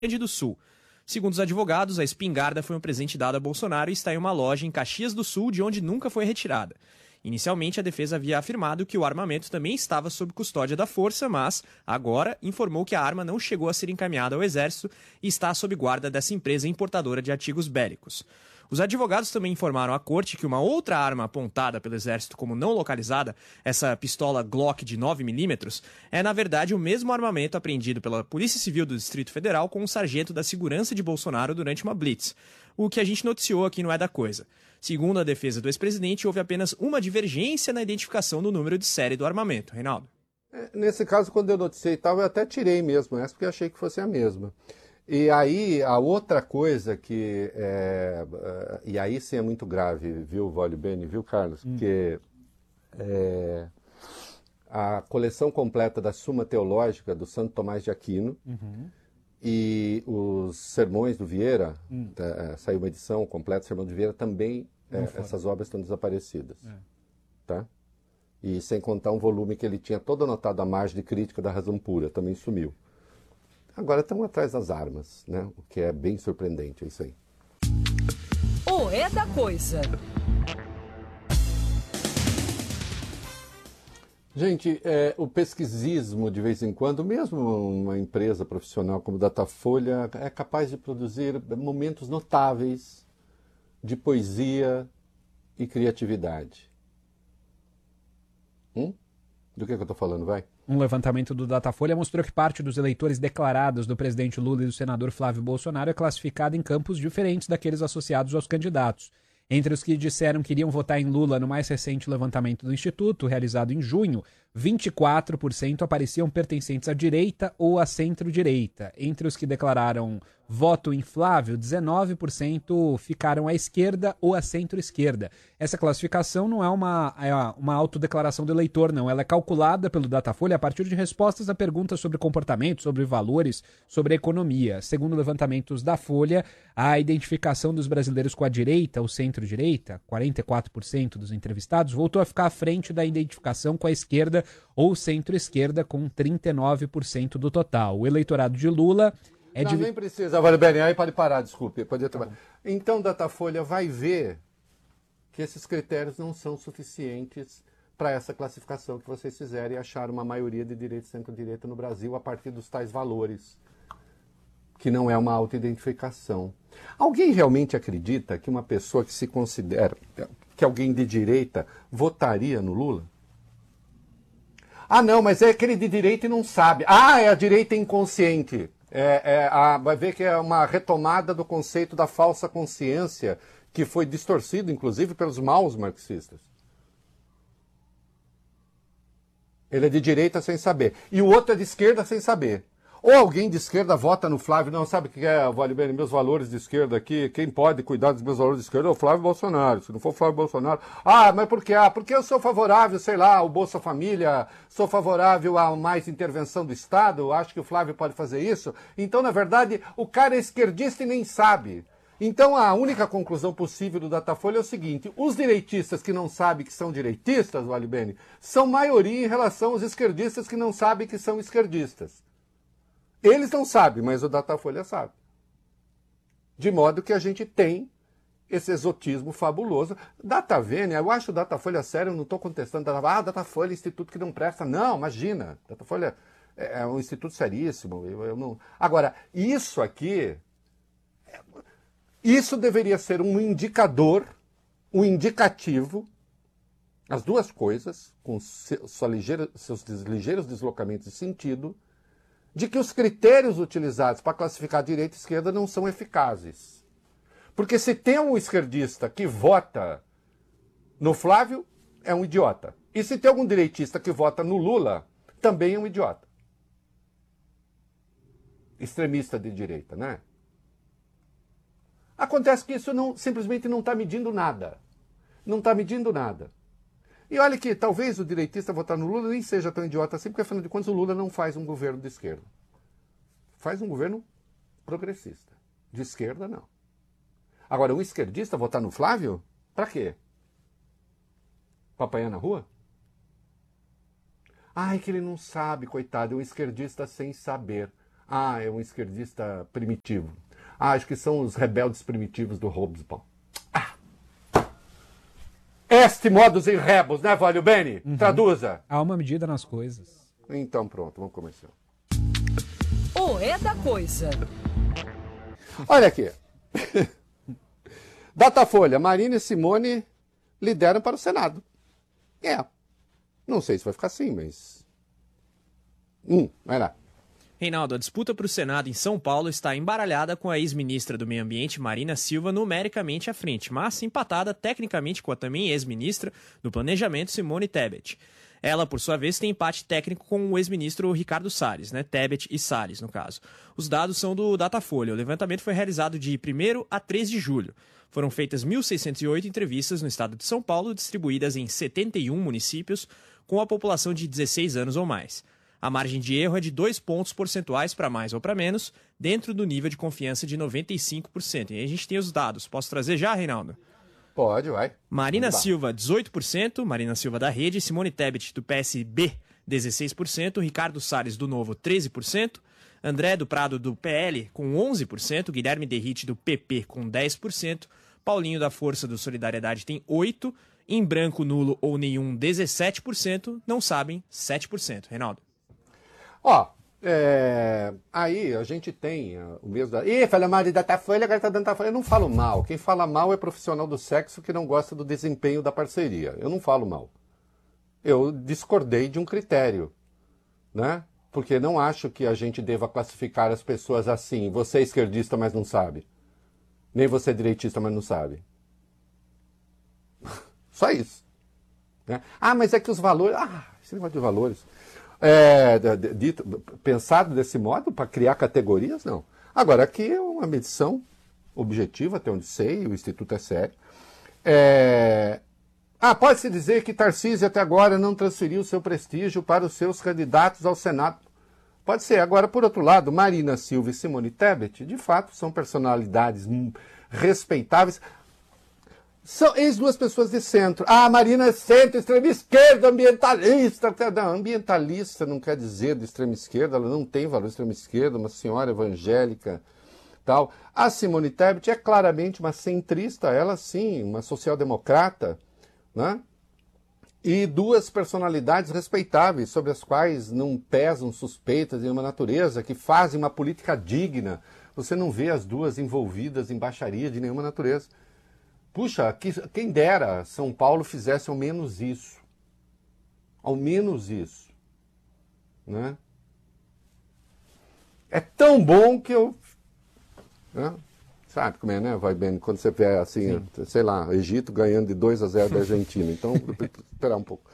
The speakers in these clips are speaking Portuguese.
Grande do Sul. Segundo os advogados, a espingarda foi um presente dado a Bolsonaro e está em uma loja em Caxias do Sul, de onde nunca foi retirada. Inicialmente, a defesa havia afirmado que o armamento também estava sob custódia da força, mas, agora, informou que a arma não chegou a ser encaminhada ao Exército e está sob guarda dessa empresa importadora de artigos bélicos. Os advogados também informaram à corte que uma outra arma apontada pelo Exército como não localizada, essa pistola Glock de 9mm, é na verdade o mesmo armamento apreendido pela Polícia Civil do Distrito Federal com um sargento da segurança de Bolsonaro durante uma blitz. O que a gente noticiou aqui não é da coisa. Segundo a defesa do ex-presidente, houve apenas uma divergência na identificação do número de série do armamento. Reinaldo. Nesse caso, quando eu noticiei e tal, eu até tirei mesmo essa, porque eu achei que fosse a mesma. E aí, a outra coisa que... e aí sim é muito grave, viu, Vale Bene, viu, Carlos? Porque a coleção completa da Suma Teológica do Santo Tomás de Aquino e os sermões do Vieira, saiu uma edição completa, Sermão do Vieira, também essas obras estão desaparecidas. Tá? E sem contar um volume que ele tinha todo anotado à margem de crítica da razão pura, também sumiu. Agora estão atrás das armas, né? O que é bem surpreendente, é isso aí. O É da Coisa. Gente, o pesquisismo, de vez em quando, mesmo uma empresa profissional como Datafolha, é capaz de produzir momentos notáveis de poesia e criatividade. Do que eu estou falando, vai? Um levantamento do Datafolha mostrou que parte dos eleitores declarados do presidente Lula e do senador Flávio Bolsonaro é classificada em campos diferentes daqueles associados aos candidatos. Entre os que disseram que iriam votar em Lula no mais recente levantamento do Instituto, realizado em junho, 24% apareciam pertencentes à direita ou à centro-direita. Entre os que declararam voto em Flávio, 19% ficaram à esquerda ou à centro-esquerda. Essa classificação não é uma autodeclaração do eleitor, não. Ela é calculada pelo Datafolha a partir de respostas a perguntas sobre comportamento, sobre valores, sobre economia. Segundo levantamentos da Folha, a identificação dos brasileiros com a direita ou centro-direita, 44% dos entrevistados, voltou a ficar à frente da identificação com a esquerda ou centro-esquerda, com 39% do total. O eleitorado de Lula é de... Nem precisa, Vale Bene, aí pode parar, desculpe. Então, Datafolha vai ver que esses critérios não são suficientes para essa classificação que vocês fizeram e achar uma maioria de direita e centro-direita no Brasil a partir dos tais valores, que não é uma autoidentificação. Alguém realmente acredita que uma pessoa que se considera, que alguém de direita, votaria no Lula? Ah, não, mas é aquele de direita e não sabe. Ah, é a direita inconsciente. Vai ver que é uma retomada do conceito da falsa consciência, que foi distorcido, inclusive, pelos maus marxistas. Ele é de direita sem saber. E o outro é de esquerda sem saber. Ou alguém de esquerda vota no Flávio, não sabe o que é, Vale Bene, meus valores de esquerda aqui, quem pode cuidar dos meus valores de esquerda é o Flávio Bolsonaro, se não for o Flávio Bolsonaro. Ah, mas por quê? Ah, porque eu sou favorável, sei lá, ao Bolsa Família, sou favorável a mais intervenção do Estado, acho que o Flávio pode fazer isso. Então, na verdade, o cara é esquerdista e nem sabe. Então, a única conclusão possível do Datafolha é o seguinte: os direitistas que não sabem que são direitistas, Vale Bene, são maioria em relação aos esquerdistas que não sabem que são esquerdistas. Eles não sabem, mas o Datafolha sabe. De modo que a gente tem esse exotismo fabuloso. Datavênia, eu acho o Datafolha sério, eu não estou contestando. Datafolha é instituto que não presta. Não, imagina. Datafolha é um instituto seríssimo. Eu não... Agora, isso aqui, isso deveria ser um indicador, um indicativo, as duas coisas, com seus ligeiros deslocamentos de sentido, de que os critérios utilizados para classificar direita e esquerda não são eficazes. Porque se tem um esquerdista que vota no Flávio, é um idiota. E se tem algum direitista que vota no Lula, também é um idiota. Extremista de direita, né? Acontece que isso simplesmente não está medindo nada. Não está medindo nada. E olha que talvez o direitista votar no Lula nem seja tão idiota assim, porque afinal de contas o Lula não faz um governo de esquerda. Faz um governo progressista. De esquerda, não. Agora, um esquerdista votar no Flávio? Pra quê? Pra apanhar na rua? Ai, que ele não sabe, coitado, é um esquerdista sem saber. Ah, é um esquerdista primitivo. Ah, acho que são os rebeldes primitivos do Hobsbawm. Este modus in rebus, né, Vólio Bene? Traduza. Há uma medida nas coisas. Então pronto, vamos começar. O É da Coisa. Olha aqui. Datafolha, Marina e Simone lideram para o Senado. Não sei se vai ficar assim, mas... vai lá. Reinaldo, a disputa para o Senado em São Paulo está embaralhada com a ex-ministra do Meio Ambiente, Marina Silva, numericamente à frente, mas empatada tecnicamente com a também ex-ministra do Planejamento, Simone Tebet. Ela, por sua vez, tem empate técnico com o ex-ministro Ricardo Salles, né? Tebet e Salles, no caso. Os dados são do Datafolha. O levantamento foi realizado de 1º a 3 de julho. Foram feitas 1.608 entrevistas no estado de São Paulo, distribuídas em 71 municípios, com a população de 16 anos ou mais. A margem de erro é de 2 pontos percentuais para mais ou para menos, dentro do nível de confiança de 95%. E aí a gente tem os dados. Posso trazer já, Reinaldo? Pode, vai. Marina Silva, 18%, Marina Silva da Rede, Simone Tebet do PSB, 16%, Ricardo Salles do Novo, 13%, André do Prado do PL com 11%, Guilherme Derrite do PP com 10%, Paulinho da Força do Solidariedade tem 8%, em branco, nulo ou nenhum, 17%, não sabem, 7%. Reinaldo. Aí a gente tem o mesmo... Fala mal de Datafolha, agora tá dando Datafolha. Eu não falo mal. Quem fala mal é profissional do sexo que não gosta do desempenho da parceria. Eu não falo mal. Eu discordei de um critério, né? Porque não acho que a gente deva classificar as pessoas assim. Você é esquerdista, mas não sabe. Nem você é direitista, mas não sabe. Só isso. Né? Mas é que os valores... esse negócio de valores... pensado desse modo para criar categorias, não. Agora, aqui é uma medição objetiva, até onde sei, o Instituto é sério. Pode-se dizer que Tarcísio até agora não transferiu seu prestígio para os seus candidatos ao Senado. Pode ser. Agora, por outro lado, Marina Silva e Simone Tebet, de fato, são personalidades respeitáveis. São ex-duas pessoas de centro. Marina é centro, extrema esquerda, ambientalista. Não, ambientalista não quer dizer de extrema esquerda, ela não tem valor de extrema esquerda, uma senhora evangélica, tal. A Simone Tebet é claramente uma centrista, ela sim, uma social-democrata, né? E duas personalidades respeitáveis, sobre as quais não pesam suspeitas de nenhuma natureza, que fazem uma política digna. Você não vê as duas envolvidas em baixaria de nenhuma natureza. Puxa, quem dera São Paulo fizesse ao menos isso. Ao menos isso. Né? É tão bom que eu... Né? Sabe como é, né, vai bem? Quando você vê assim, sei lá, Egito ganhando de 2-0 da Argentina. Então, esperar um pouco.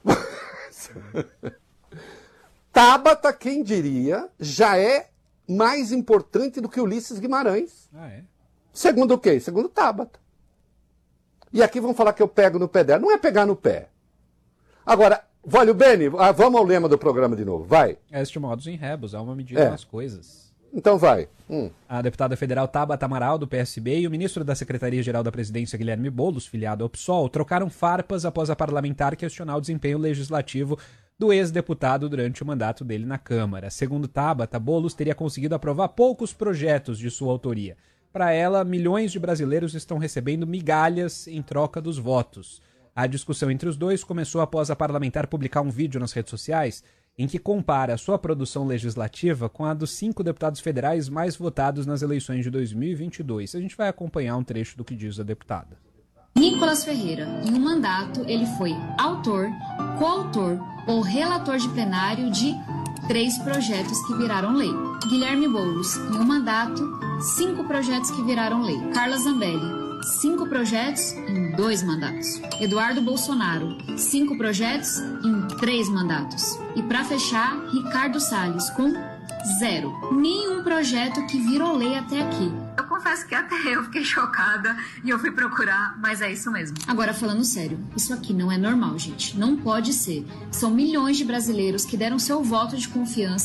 Tabata, quem diria, já é mais importante do que Ulisses Guimarães. Segundo o quê? Segundo Tabata. E aqui vão falar que eu pego no pé dela. Não é pegar no pé. Agora, Vólio Bene, vamos ao lema do programa de novo. Vai. Este modus in rebus, há uma medida nas coisas. Então vai. A deputada federal Tabata Amaral, do PSB, e o ministro da Secretaria-Geral da Presidência, Guilherme Boulos, filiado ao PSOL, trocaram farpas após a parlamentar questionar o desempenho legislativo do ex-deputado durante o mandato dele na Câmara. Segundo Tabata, Boulos teria conseguido aprovar poucos projetos de sua autoria. Para ela, milhões de brasileiros estão recebendo migalhas em troca dos votos. A discussão entre os dois começou após a parlamentar publicar um vídeo nas redes sociais em que compara a sua produção legislativa com a dos 5 deputados federais mais votados nas eleições de 2022. A gente vai acompanhar um trecho do que diz a deputada. Nicolas Ferreira, em um mandato, ele foi autor, coautor ou relator de plenário de 3 projetos que viraram lei. Guilherme Boulos, em um mandato, 5 projetos que viraram lei. Carla Zambelli, 5 projetos em 2 mandatos. Eduardo Bolsonaro, 5 projetos em 3 mandatos. E para fechar, Ricardo Salles, com 0. Nenhum projeto que virou lei até aqui. Eu confesso que até eu fiquei chocada e eu fui procurar, mas é isso mesmo. Agora, falando sério, isso aqui não é normal, gente. Não pode ser. São milhões de brasileiros que deram seu voto de confiança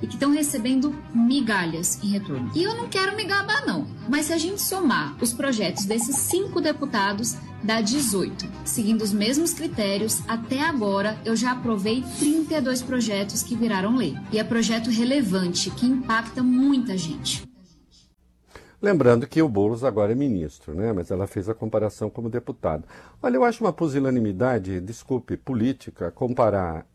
e que estão recebendo migalhas em retorno. E eu não quero me gabar não, mas se a gente somar os projetos desses 5 deputados, dá 18. Seguindo os mesmos critérios, até agora eu já aprovei 32 projetos que viraram lei. E é projeto relevante, que impacta muita gente. Lembrando que o Boulos agora é ministro, né? Mas ela fez a comparação como deputado. Olha, eu acho uma pusilanimidade, desculpe, política, comparar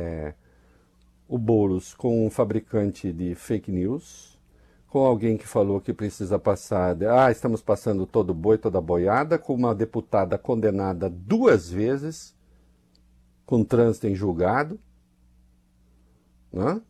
o Boulos com um fabricante de fake news, com alguém que falou que precisa passar, estamos passando todo boi, toda boiada, com uma deputada condenada 2 vezes, com trânsito em julgado, né?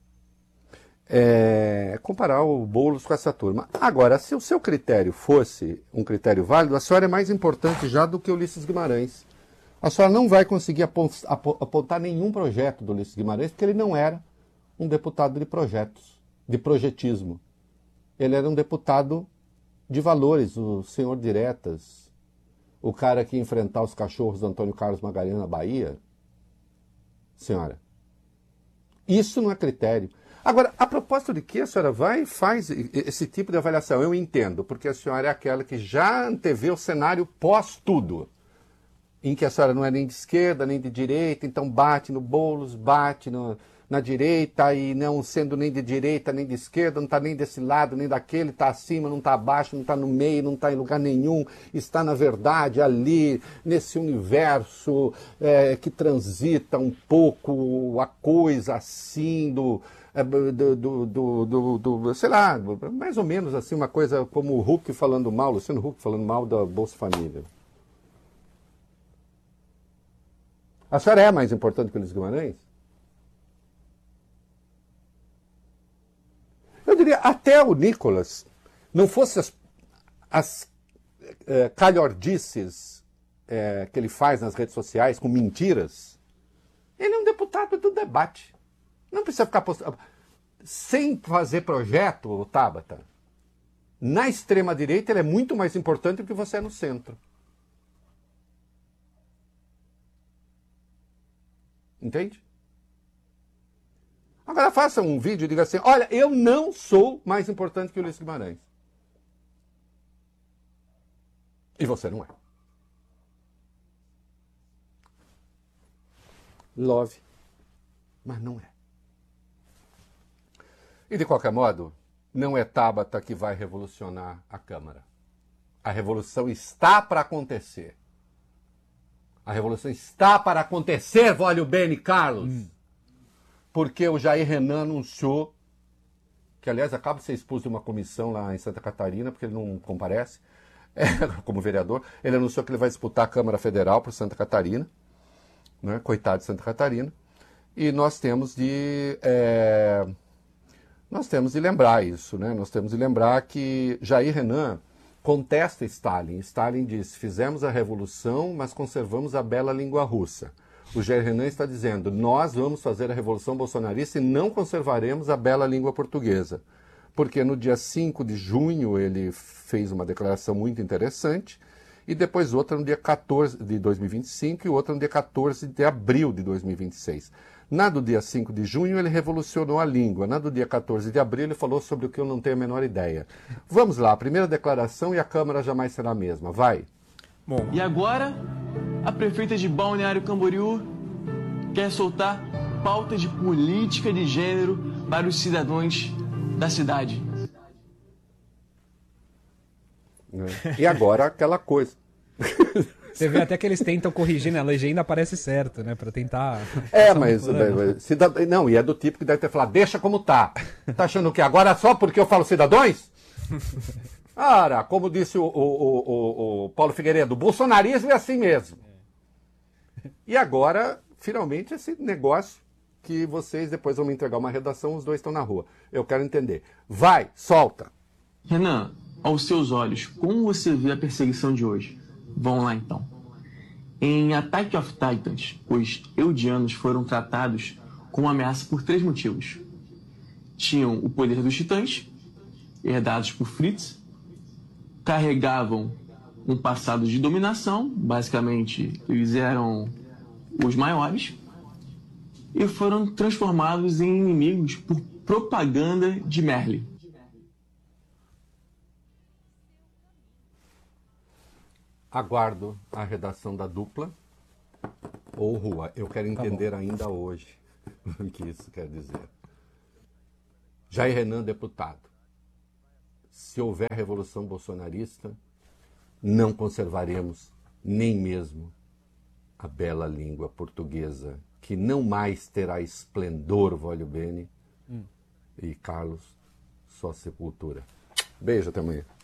Comparar o Boulos com essa turma. Agora, se o seu critério fosse um critério válido, a senhora é mais importante já do que o Ulisses Guimarães. A senhora não vai conseguir apontar nenhum projeto do Ulisses Guimarães, porque ele não era um deputado de projetos, de projetismo. Ele era um deputado de valores, o senhor diretas, o cara que ia enfrentar os cachorros do Antônio Carlos Magalhães na Bahia. Senhora, isso não é critério. Agora, a propósito de que a senhora vai e faz esse tipo de avaliação? Eu entendo, porque a senhora é aquela que já antevê o cenário pós-tudo, em que a senhora não é nem de esquerda, nem de direita, então bate no Boulos, bate na direita, e não sendo nem de direita, nem de esquerda, não está nem desse lado, nem daquele, está acima, não está abaixo, não está no meio, não está em lugar nenhum, está, na verdade, ali, nesse universo que transita um pouco a coisa assim sei lá, mais ou menos assim, uma coisa como o Huck falando mal, Luciano Huck falando mal da Bolsa Família. A senhora é mais importante que o Ulisses Guimarães? Eu diria, até o Nicolas, não fosse as calhordices que ele faz nas redes sociais com mentiras, ele é um deputado do debate. Não precisa ficar sem fazer projeto, Tabata. Na extrema-direita ele é muito mais importante do que você é no centro. Entende? Agora faça um vídeo e diga assim, olha, eu não sou mais importante que o Ulisses Guimarães. E você não é. Love, mas não é. E, de qualquer modo, não é Tabata que vai revolucionar a Câmara. A revolução está para acontecer. A revolução está para acontecer, Vólio Bene Carlos. Porque o Jair Renan anunciou, que aliás acaba de ser expulso de uma comissão lá em Santa Catarina, porque ele não comparece, como vereador. Ele anunciou que ele vai disputar a Câmara Federal para Santa Catarina, né? Coitado de Santa Catarina. E nós temos de lembrar isso, né? Nós temos de lembrar que Jair Renan contesta Stalin. Stalin diz, fizemos a revolução, mas conservamos a bela língua russa. O Jair Renan está dizendo, nós vamos fazer a revolução bolsonarista e não conservaremos a bela língua portuguesa. Porque no dia 5 de junho ele fez uma declaração muito interessante, e depois outra no dia 14 de 2025 e outra no dia 14 de abril de 2026. Na do dia 5 de junho ele revolucionou a língua. Na do dia 14 de abril ele falou sobre o que eu não tenho a menor ideia. Vamos lá, a primeira declaração e a Câmara jamais será a mesma. Vai. Bom. E agora, a prefeita de Balneário Camboriú quer soltar pauta de política de gênero para os cidadãos da cidade. E agora aquela coisa. Você vê até que eles tentam corrigir, né? A legenda aparece certo, né? Pra tentar... Não, e é do tipo que deve ter falado, deixa como tá. Tá achando que agora só porque eu falo cidadãos? Ora, como disse o Paulo Figueiredo, o bolsonarismo é assim mesmo. E agora, finalmente, esse negócio que vocês depois vão me entregar uma redação, os dois estão na rua. Eu quero entender. Vai, solta. Renan, aos seus olhos, como você vê a perseguição de hoje? Vamos lá, então. Em Attack of Titans, os Eldianos foram tratados como ameaça por 3 motivos. Tinham o poder dos titãs, herdados por Fritz, carregavam um passado de dominação, basicamente eles eram os maiores, e foram transformados em inimigos por propaganda de Merli. Aguardo a redação da Dupla ou Rua. Eu quero entender ainda hoje o que isso quer dizer. Jair Renan, deputado. Se houver revolução bolsonarista, não conservaremos nem mesmo a bela língua portuguesa, que não mais terá esplendor, Vólio Bene, e Carlos, só sepultura. Beijo, até amanhã.